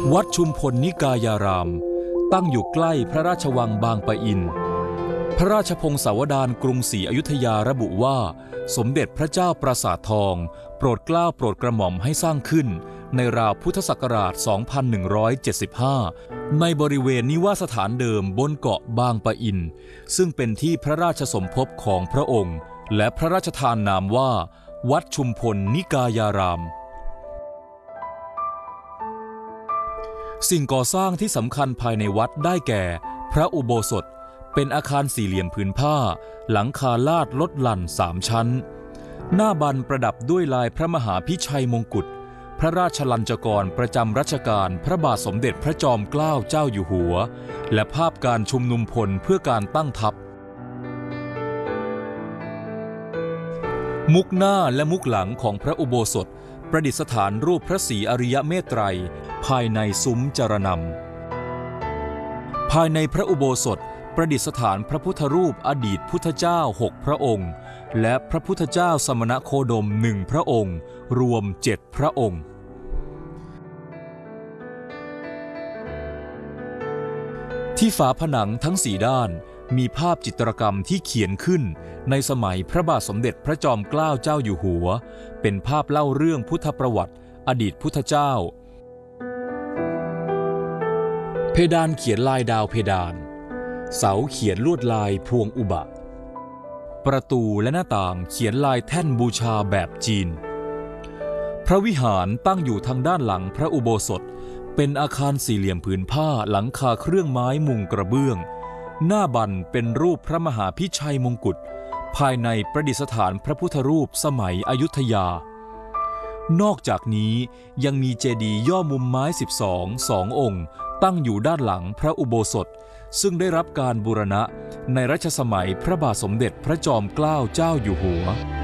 วัดชุมพลนิกายารามตั้งอยู่ใกล้พระราชวังบางปะอินพระราชพงศาวดารกรุงศรีอยุธยาระบุว่าสมเด็จพระเจ้าปราสาททองโปรดเกล้าโปรดกระหม่อมให้สร้างขึ้นในราวพุทธศักราช 2175 ในบริเวณนิวาสถานเดิมบนเกาะบางปะอินซึ่งเป็นที่พระราชสมภพของพระองค์และพระราชทานนามว่าวัดชุมพลนิกายารามสิ่งก่อสร้างที่สำคัญภายในวัดได้แก่พระอุโบสถเป็นอาคารสี่เหลี่ยมผืนผ้าหลังคาลาดลดหลั่น3 ชั้นหน้าบันประดับด้วยลายพระมหาพิชัยมงกุฎพระราชลัญจกรประจำรัชกาลพระบาทสมเด็จพระจอมเกล้าเจ้าอยู่หัวและภาพการชุมนุมพลเพื่อการตั้งทัพมุกหน้าและมุกหลังของพระอุโบสถประดิษฐานรูปพระศรีอริยเมตไตรภายในซุ้มจรณำภายในพระอุโบสถประดิษฐานพระพุทธรูปอดีตพุทธเจ้า6 พระองค์และพระพุทธเจ้าสมณโคดม1 พระองค์รวม7 พระองค์ที่ฝาผนังทั้ง4 ด้านมีภาพจิตรกรรมที่เขียนขึ้นในสมัยพระบาทสมเด็จพระจอมเกล้าเจ้าอยู่หัวเป็นภาพเล่าเรื่องพุทธประวัติอดีตพุทธเจ้าเพดานเขียนลายดาวเพดานเสาเขียนลวดลายพวงอุบะประตูและหน้าต่างเขียนลายแท่นบูชาแบบจีนพระวิหารตั้งอยู่ทางด้านหลังพระอุโบสถเป็นอาคารสี่เหลี่ยมผืนผ้าหลังคาเครื่องไม้มุงกระเบื้องหน้าบันเป็นรูปพระมหาพิชัยมงกุฎภายในประดิษฐานพระพุทธรูปสมัยอยุธยานอกจากนี้ยังมีเจดีย์ย่อมุมไม้2 องค์ตั้งอยู่ด้านหลังพระอุโบสถซึ่งได้รับการบูรณะในรัชสมัยพระบาทสมเด็จพระจอมเกล้าเจ้าอยู่หัว